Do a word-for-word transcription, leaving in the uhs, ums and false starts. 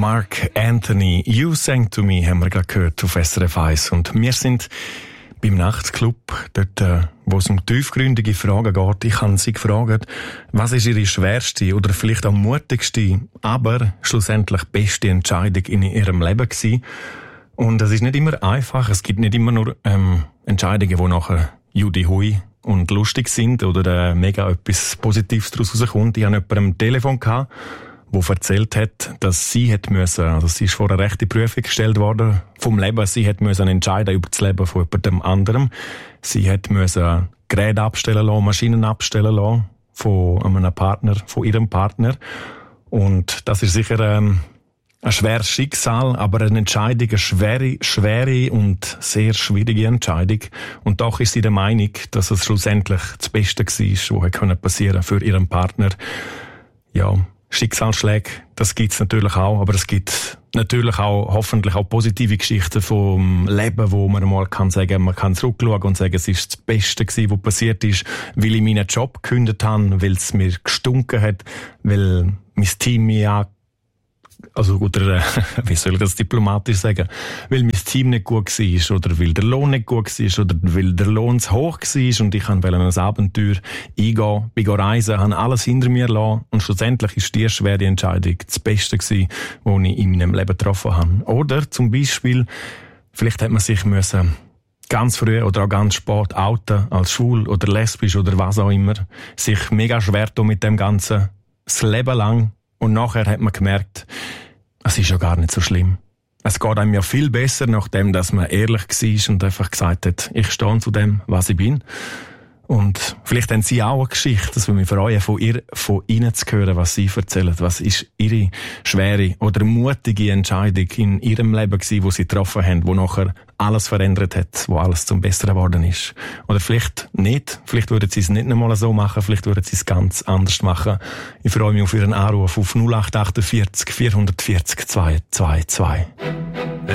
Mark Anthony, You Sang to Me, haben wir gerade gehört auf S R F eins. Und wir sind beim Nachtclub, dort, äh, wo es um tiefgründige Fragen geht. Ich habe sie gefragt, was ist ihre schwerste oder vielleicht auch mutigste, aber schlussendlich beste Entscheidung in ihrem Leben gewesen. Und es ist nicht immer einfach. Es gibt nicht immer nur ähm, Entscheidungen, die nachher Judy Hui und lustig sind oder äh, mega etwas Positives daraus rauskommt. Ich hatte jemanden am Telefon gehabt, der erzählt hat, dass sie hat müssen, also sie ist vor eine rechte Prüfung gestellt worden vom Leben. Sie hat müssen entscheiden über das Leben von jemandem anderem. Sie hat müssen Geräte abstellen lassen, Maschinen abstellen lassen von einem Partner, von ihrem Partner. Und das ist sicher ähm, ein schweres Schicksal, aber eine Entscheidung, eine schwere, schwere und sehr schwierige Entscheidung. Und doch ist sie der Meinung, dass es schlussendlich das Beste war, was passieren konnte für ihren Partner. Ja, Schicksalsschläge, das gibt's natürlich auch, aber es gibt natürlich auch hoffentlich auch positive Geschichten vom Leben, wo man mal kann sagen, man kann zurückschauen und sagen, es ist das Beste gewesen, was passiert ist, weil ich meinen Job gekündigt habe, weil es mir gestunken hat, weil mein Team mir also oder äh, wie soll ich das diplomatisch sagen, weil mein Team nicht gut war oder weil der Lohn nicht gut war oder weil der Lohn zu hoch war und ich wollte ein Abenteuer eingehen, bin reisen, habe alles hinter mir lassen und schlussendlich ist die schwere Entscheidung das Beste gewesen, was ich in meinem Leben getroffen habe. Oder zum Beispiel, vielleicht hätte man sich müssen ganz früh oder auch ganz spät outen, als schwul oder lesbisch oder was auch immer, sich mega schwer tun mit dem Ganzen, das Leben lang. Und nachher hat man gemerkt, es ist ja gar nicht so schlimm. Es geht einem ja viel besser, nachdem dass man ehrlich war und einfach gesagt hat, ich stehe zu dem, was ich bin. Und vielleicht haben Sie auch eine Geschichte, dass wir mich freuen, von ihr, von Ihnen zu hören, was Sie erzählen. Was ist Ihre schwere oder mutige Entscheidung in Ihrem Leben gewesen, die Sie getroffen haben, wo nachher alles verändert hat, wo alles zum Besseren geworden ist? Oder vielleicht nicht. Vielleicht würden Sie es nicht einmal so machen, vielleicht würden Sie es ganz anders machen. Ich freue mich auf Ihren Anruf auf null acht acht vier vier vier vier zwei zwei zwei.